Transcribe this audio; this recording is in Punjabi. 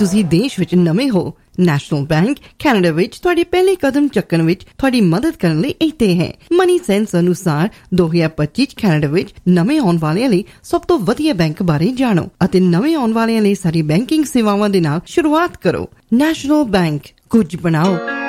ਤੁਸੀਂ ਦੇਸ਼ ਵਿੱਚ ਨਵੇਂ ਹੋ, ਨੈਸ਼ਨਲ ਬੈਂਕ ਕੈਨੇਡਾ ਵਿੱਚ ਤੁਹਾਡੇ ਪਹਿਲੇ ਕਦਮ ਚੱਕਣ ਵਿੱਚ ਤੁਹਾਡੀ ਮਦਦ ਕਰਨ ਲਈ ਇੱਥੇ ਹੈ। ਮਨੀ ਸੈਂਸ ਅਨੁਸਾਰ 2025 ਚ ਕੈਨੇਡਾ ਵਿੱਚ ਨਵੇਂ ਆਉਣ ਵਾਲਿਆਂ ਲਈ ਸਭ ਤੋਂ ਵਧੀਆ ਬੈਂਕ ਬਾਰੇ ਜਾਣੋ ਅਤੇ ਨਵੇਂ ਆਉਣ ਵਾਲਿਆਂ ਲਈ ਸਾਰੀ ਬੈਂਕਿੰਗ ਸੇਵਾਵਾਂ ਦੇ ਨਾਲ ਸ਼ੁਰੂਆਤ ਕਰੋ। ਨੈਸ਼ਨਲ ਬੈਂਕ, ਕੁਝ ਬਣਾਓ।